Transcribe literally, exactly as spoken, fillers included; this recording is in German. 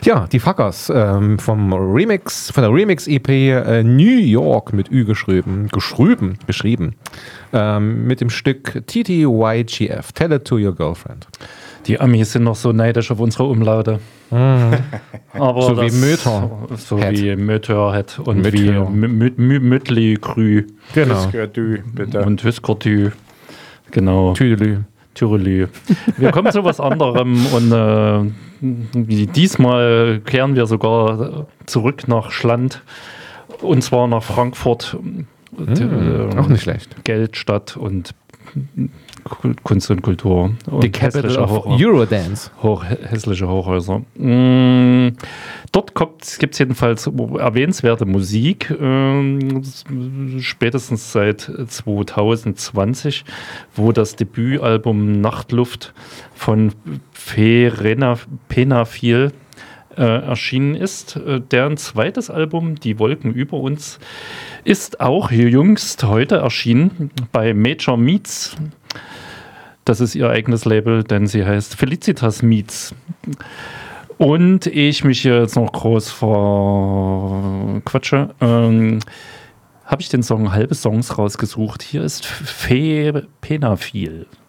Ja, die Fuckers ähm, vom Remix, von der Remix-E P äh, New York mit Ü geschrieben, geschrieben, geschrieben, ähm, mit dem Stück T T Y G F, Tell It to Your Girlfriend. Die Amis sind noch so neidisch auf unsere Umlaute. Mm. Aber so das, wie Möter. So Head. wie Möterhead und Möter. wie Mütli Krü. Genau. Hüsker-Dü, bitte. Und Hüsker-Dü. Genau. Tüdelü. Tyrolü. Wir kommen zu was anderem und äh, diesmal kehren wir sogar zurück nach Schland und zwar nach Frankfurt. Mm, äh, auch nicht schlecht. Geldstadt und Kunst und Kultur. Und The Capital of Hochhäuser. Eurodance. Hoch, hässliche Hochhäuser. Mm, dort gibt es jedenfalls erwähnenswerte Musik, ähm, spätestens seit zwanzig zwanzig, wo das Debütalbum Nachtluft von Verena Penafil äh, erschienen ist. Äh, deren zweites Album, Die Wolken über uns, ist auch jüngst heute erschienen bei Major Meets. Das ist ihr eigenes Label, denn sie heißt Felicitas Meets. Und ich mich hier jetzt noch groß verquatsche, ähm, habe ich den Song Halbe Songs rausgesucht. Hier ist Fe Penafil.